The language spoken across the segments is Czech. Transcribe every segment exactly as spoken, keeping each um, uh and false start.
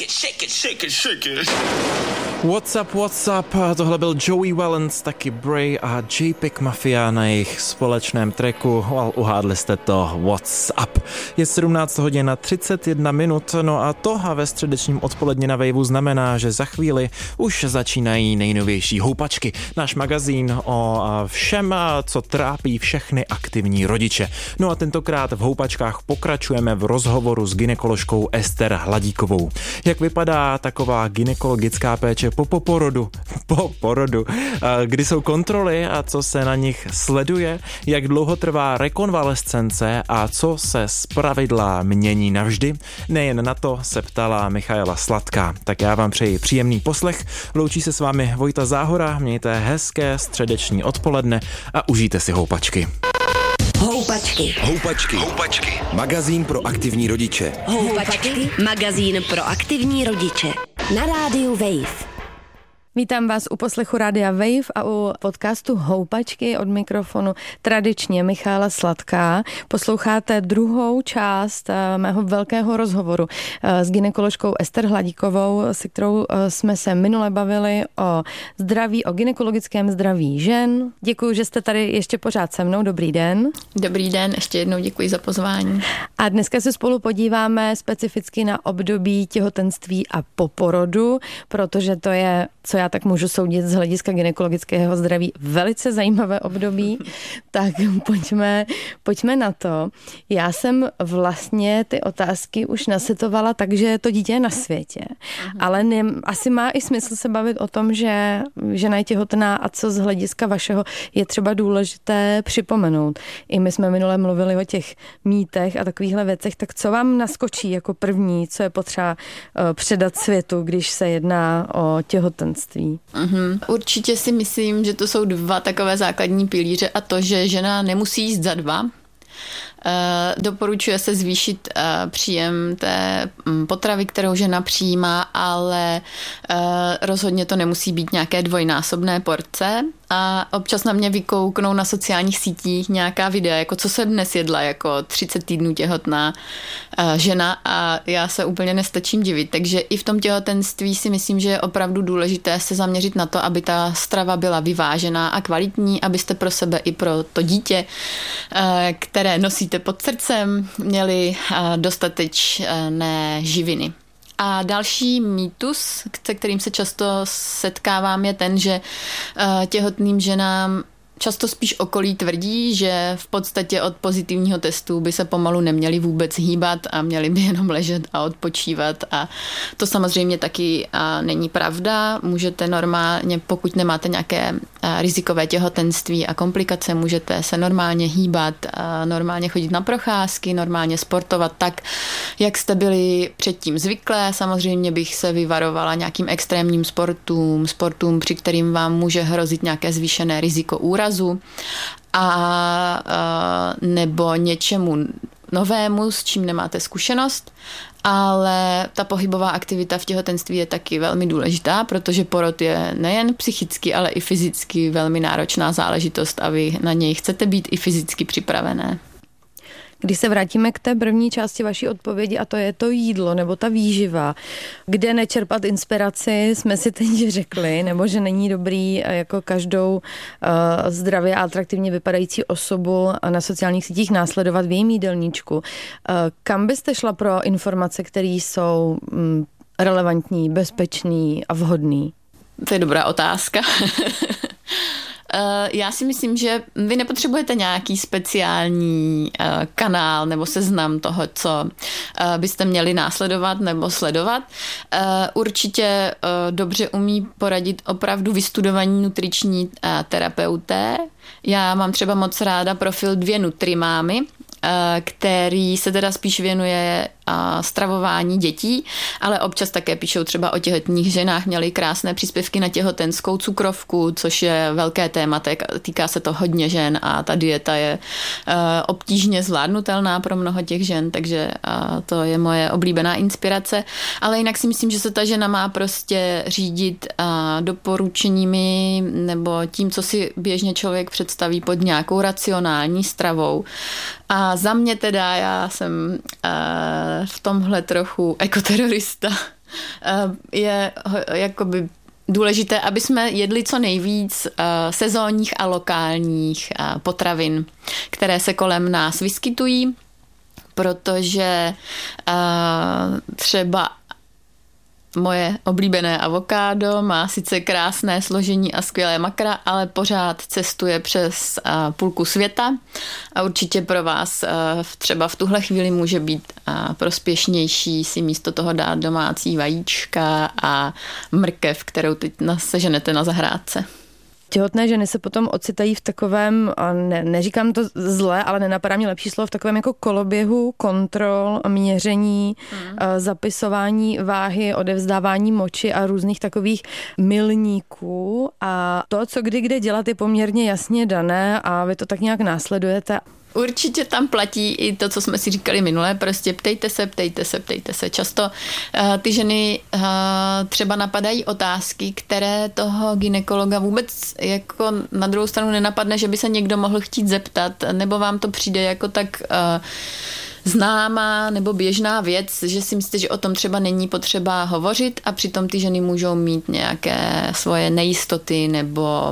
it, shake it, shake it, shake it. What's up, what's up? Tohle byl Joey Wellens, taky Bray a J-Pick Mafia na jejich společném tracku. Well, uhádli jste to, What's up? Je sedmnáct hodin a třicet jedna minut, no a to a ve středečním odpoledni na Waveu znamená, že za chvíli už začínají nejnovější houpačky. Náš magazín o všem, co trápí všechny aktivní rodiče. No a tentokrát v houpačkách pokračujeme v rozhovoru s gynekoložkou Ester Hladíkovou. Jak vypadá taková gynekologická péče po, po porodu, po porodu, kdy jsou kontroly a co se na nich sleduje, jak dlouho trvá rekonvalescence a co se zpravidla mění navždy. Nejen na to se ptala Michaela Sladká. Tak já vám přeji příjemný poslech. Loučí se s vámi Vojta Záhora, mějte hezké středeční odpoledne a užijte si houpačky. Houpačky. Houpačky. Houpačky. Magazín pro aktivní rodiče. Houpačky. Magazín pro aktivní rodiče. Na rádiu Wave. Vítám vás u poslechu Rádia Wave a u podcastu Houpačky od mikrofonu tradičně Michaela Sladká. Posloucháte druhou část mého velkého rozhovoru s gynekoložkou Ester Hladíkovou, se kterou jsme se minule bavili o zdraví, o gynekologickém zdraví žen. Děkuji, že jste tady ještě pořád se mnou. Dobrý den. Dobrý den, ještě jednou děkuji za pozvání. A dneska se spolu podíváme specificky na období těhotenství a poporodu, protože to je, co já tak můžu soudit z hlediska gynekologického zdraví, velice zajímavé období. Tak pojďme, pojďme na to. Já jsem vlastně ty otázky už nasetovala tak, že to dítě je na světě. Aha. Ale ne, asi má i smysl se bavit o tom, že žena je těhotná a co z hlediska vašeho je třeba důležité připomenout. I my jsme minule mluvili o těch mýtech a takovýchhle věcech, tak co vám naskočí jako první, co je potřeba předat světu, když se jedná o těhotenství? Uhum. Určitě si myslím, že to jsou dva takové základní pilíře a to, že žena nemusí jíst za dva. Uh, doporučuje se zvýšit uh, příjem té um, potravy, kterou žena přijímá, ale uh, rozhodně to nemusí být nějaké dvojnásobné porce. A občas na mě vykouknou na sociálních sítích nějaká videa, jako co jsem dnes jedla, jako třicet týdnů těhotná uh, žena a já se úplně nestačím divit. Takže i v tom těhotenství si myslím, že je opravdu důležité se zaměřit na to, aby ta strava byla vyvážená a kvalitní, abyste pro sebe i pro to dítě, uh, které nosíte pod srdcem, měli dostatečné živiny. A další mýtus, se kterým se často setkávám, je ten, že těhotným ženám často spíš okolí tvrdí, že v podstatě od pozitivního testu by se pomalu neměli vůbec hýbat a měli by jenom ležet a odpočívat a to samozřejmě taky není pravda. Můžete normálně, pokud nemáte nějaké rizikové těhotenství a komplikace, můžete se normálně hýbat, normálně chodit na procházky, normálně sportovat tak, jak jste byli předtím zvyklé. Samozřejmě bych se vyvarovala nějakým extrémním sportům, sportům, při kterým vám může hrozit nějaké zvýšené riziko úrazu a, a nebo něčemu novému, s čím nemáte zkušenost, ale ta pohybová aktivita v těhotenství je taky velmi důležitá, protože porod je nejen psychicky, ale i fyzicky velmi náročná záležitost a vy na něj chcete být i fyzicky připravené. Když se vrátíme k té první části vaší odpovědi, a to je to jídlo nebo ta výživa, kde nečerpat inspiraci, jsme si teď řekli, nebo že není dobrý jako každou uh, zdravě a atraktivně vypadající osobu na sociálních sítích následovat v jejím jídelníčku. Uh, kam byste šla pro informace, které jsou um, relevantní, bezpečný a vhodný? To je dobrá otázka. Já si myslím, že vy nepotřebujete nějaký speciální kanál nebo seznam toho, co byste měli následovat nebo sledovat. Určitě dobře umí poradit opravdu vystudovaní nutriční terapeuté. Já mám třeba moc ráda profil Dvě Nutrimámy, který se teda spíš věnuje stravování dětí, ale občas také píšou třeba o těhotných ženách, měli krásné příspěvky na těhotenskou cukrovku, což je velké téma, týká se to hodně žen a ta dieta je obtížně zvládnutelná pro mnoho těch žen, takže to je moje oblíbená inspirace, ale jinak si myslím, že se ta žena má prostě řídit doporučeními nebo tím, co si běžně člověk představí pod nějakou racionální stravou. A za mě teda, já jsem uh, v tomhle trochu ekoterorista, je jakoby důležité, aby jsme jedli co nejvíc sezónních a lokálních potravin, které se kolem nás vyskytují, protože třeba moje oblíbené avokádo má sice krásné složení a skvělé makra, ale pořád cestuje přes půlku světa a určitě pro vás třeba v tuhle chvíli může být prospěšnější si místo toho dát domácí vajíčka a mrkev, kterou teď seženete na zahrádce. Těhotné ženy se potom ocitají v takovém, a ne, neříkám to zle, ale nenapadá mě lepší slovo, v takovém jako koloběhu kontrol, měření, hmm. zapisování váhy, odevzdávání moči a různých takových milníků. A to, co kdy kde dělat, je poměrně jasně dané a vy to tak nějak následujete. Určitě tam platí i to, co jsme si říkali minule, prostě ptejte se, ptejte se, ptejte se. Často uh, ty ženy uh, třeba napadají otázky, které toho gynekologa vůbec jako na druhou stranu nenapadne, že by se někdo mohl chtít zeptat, nebo vám to přijde jako tak uh, známá nebo běžná věc, že si myslíte, že o tom třeba není potřeba hovořit a přitom ty ženy můžou mít nějaké svoje nejistoty nebo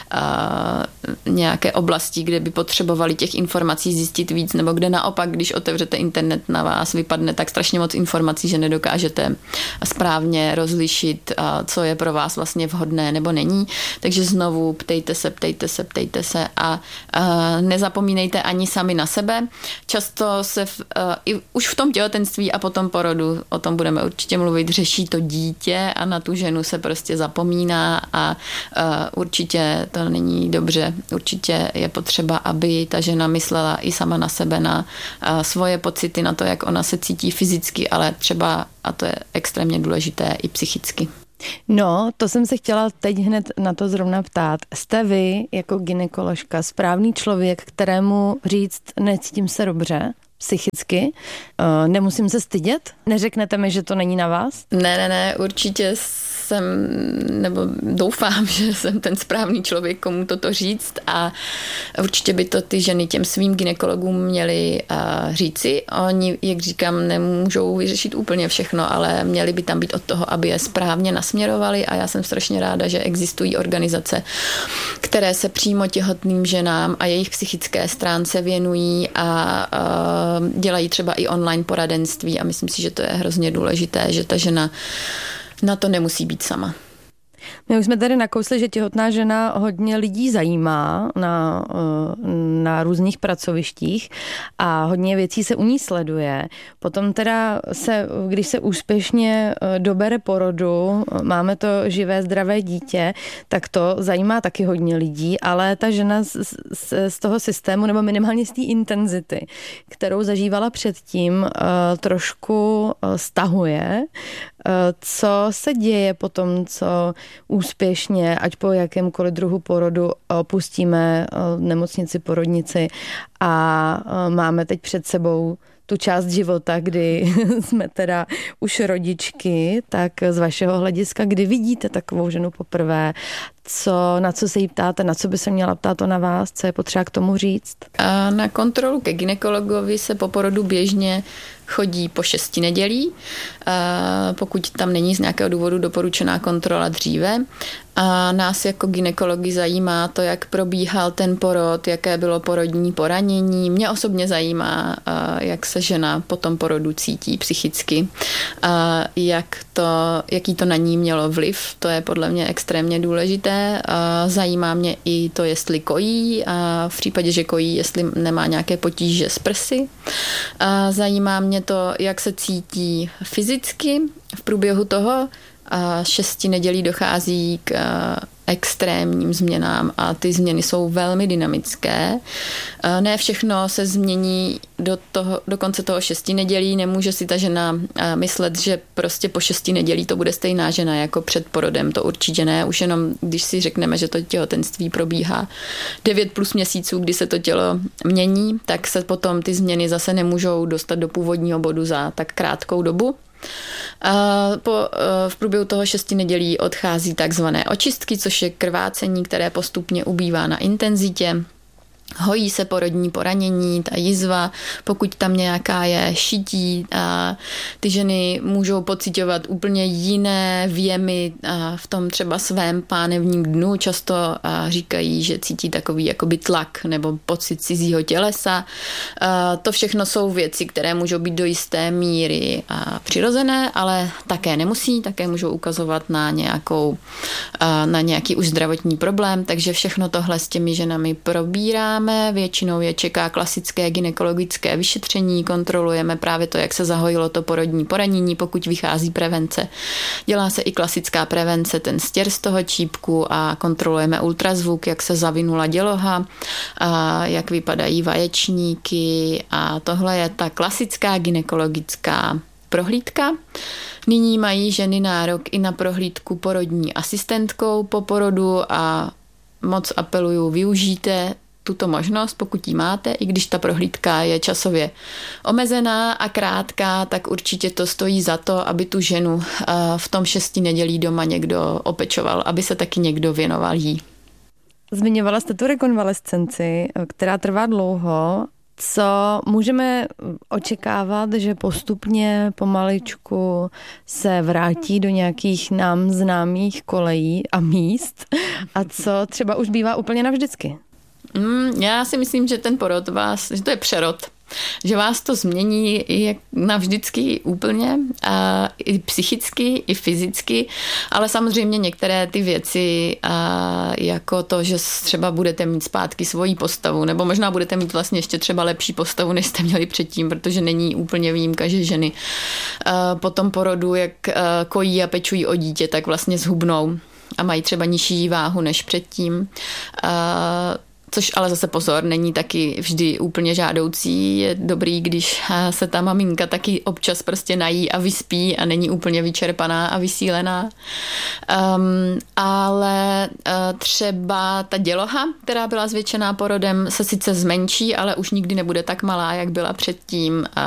uh, nějaké oblasti, kde by potřebovali těch informací zjistit víc, nebo kde naopak, když otevřete internet, na vás vypadne tak strašně moc informací, že nedokážete správně rozlišit, uh, co je pro vás vlastně vhodné nebo není. Takže znovu ptejte se, ptejte se, ptejte se a uh, nezapomínejte ani sami na sebe. Často se v Uh, i už v tom těhotenství a potom porodu, o tom budeme určitě mluvit, řeší to dítě a na tu ženu se prostě zapomíná a uh, určitě to není dobře. Určitě je potřeba, aby ta žena myslela i sama na sebe, na uh, svoje pocity, na to, jak ona se cítí fyzicky, ale třeba, a to je extrémně důležité, i psychicky. No, to jsem se chtěla teď hned na to zrovna ptát. Jste vy jako gynekoložka správný člověk, kterému říct necítím se dobře psychicky, nemusím se stydět? Neřeknete mi, že to není na vás? Ne, ne, ne, určitě jsem, nebo doufám, že jsem ten správný člověk, komu toto říct a určitě by to ty ženy těm svým gynekologům měly uh, říci. Oni, jak říkám, nemůžou vyřešit úplně všechno, ale měli by tam být od toho, aby je správně nasměrovali a já jsem strašně ráda, že existují organizace, které se přímo těhotným ženám a jejich psychické stránce věnují a uh, dělají třeba i online poradenství a myslím si, že to je hrozně důležité, že ta žena na to nemusí být sama. My už jsme tady nakousli, že těhotná žena hodně lidí zajímá na, na různých pracovištích a hodně věcí se u ní sleduje. Potom teda se, když se úspěšně dobere porodu, máme to živé, zdravé dítě, tak to zajímá taky hodně lidí, ale ta žena z, z, z toho systému, nebo minimálně z té intenzity, kterou zažívala předtím, trošku stahuje. Co se děje potom, co úspěšně, ať po jakémkoliv druhu porodu opustíme nemocnici, porodnici a máme teď před sebou tu část života, kdy jsme teda už rodičky, tak z vašeho hlediska, kdy vidíte takovou ženu poprvé, co, na co se jí ptáte, na co by se měla ptát na vás, co je potřeba k tomu říct? A na kontrolu ke gynekologovi se po porodu běžně chodí po šesti nedělí, pokud tam není z nějakého důvodu doporučená kontrola dříve. A nás jako gynekology zajímá to, jak probíhal ten porod, jaké bylo porodní poranění. Mě osobně zajímá, jak se žena po tom porodu cítí psychicky, jak to, jaký to na ní mělo vliv. To je podle mě extrémně důležité. Zajímá mě i to, jestli kojí, a v případě, že kojí, jestli nemá nějaké potíže s prsy. Zajímá mě to, jak se cítí fyzicky v průběhu toho. A šesti nedělí dochází k extrémním změnám a ty změny jsou velmi dynamické. Ne všechno se změní do, toho, do konce toho šesti nedělí. Nemůže si ta žena myslet, že prostě po šesti nedělí to bude stejná žena jako před porodem. To určitě ne. Už jenom, když si řekneme, že to těhotenství probíhá devět plus měsíců, kdy se to tělo mění, tak se potom ty změny zase nemůžou dostat do původního bodu za tak krátkou dobu. Po, v průběhu toho šesti nedělí odchází takzvané očistky, což je krvácení, které postupně ubývá na intenzitě. Hojí se porodní poranění, ta jizva, pokud tam nějaká je, šití. A ty ženy můžou pociťovat úplně jiné věmy v tom třeba svém pánevním dnu. Často říkají, že cítí takový jakoby tlak nebo pocit cizího tělesa. A to všechno jsou věci, které můžou být do jisté míry přirozené, ale také nemusí, také můžou ukazovat na, nějakou, na nějaký už zdravotní problém, takže všechno tohle s těmi ženami probíráme. Většinou je čeká klasické gynekologické vyšetření, kontrolujeme právě to, jak se zahojilo to porodní poranění, pokud vychází prevence. Dělá se i klasická prevence, ten stěr z toho čípku a kontrolujeme ultrazvuk, jak se zavinula děloha, a jak vypadají vaječníky a tohle je ta klasická gynekologická prohlídka. Nyní mají ženy nárok i na prohlídku porodní asistentkou po porodu a moc apeluju, využijte tuto možnost, pokud ji máte, i když ta prohlídka je časově omezená a krátká, tak určitě to stojí za to, aby tu ženu v tom šesti nedělí doma někdo opečoval, aby se taky někdo věnoval jí. Zmiňovala jste tu rekonvalescenci, která trvá dlouho. Co můžeme očekávat, že postupně pomaličku se vrátí do nějakých nám známých kolejí a míst a co třeba už bývá úplně navždycky? Mm, já si myslím, že ten porod vás, že to je přerod, že vás to změní i navždycky úplně, a i psychicky, i fyzicky, ale samozřejmě některé ty věci, a jako to, že třeba budete mít zpátky svoji postavu, nebo možná budete mít vlastně ještě třeba lepší postavu, než jste měli předtím, protože není úplně výjimka, že ženy po tom porodu, jak kojí a pečují o dítě, tak vlastně zhubnou a mají třeba nižší váhu než předtím. Což ale zase pozor, není taky vždy úplně žádoucí. Je dobrý, když se ta maminka taky občas prostě nají a vyspí a není úplně vyčerpaná a vysílená. Um, ale uh, třeba ta děloha, která byla zvětšená porodem, se sice zmenší, ale už nikdy nebude tak malá, jak byla předtím.